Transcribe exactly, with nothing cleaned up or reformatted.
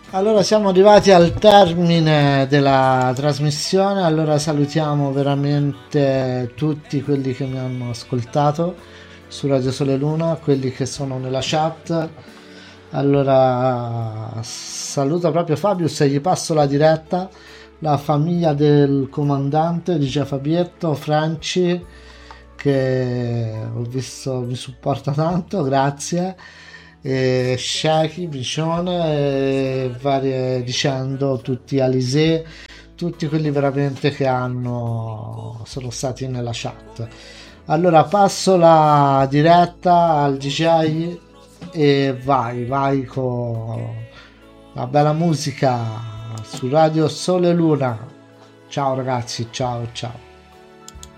Allora siamo arrivati al termine della trasmissione, allora salutiamo veramente tutti quelli che mi hanno ascoltato su Radio Sole Luna, quelli che sono nella chat. Allora saluto proprio Fabius e gli passo la diretta, la famiglia del comandante, dice Fabietto, Franci, che ho visto mi supporta tanto, grazie, e Shaki, Bricione e varie dicendo tutti Alisè, tutti quelli veramente che hanno sono stati nella chat. Allora passo la diretta al D J e vai, vai con la bella musica su Radio Sole Luna. Ciao ragazzi, ciao ciao.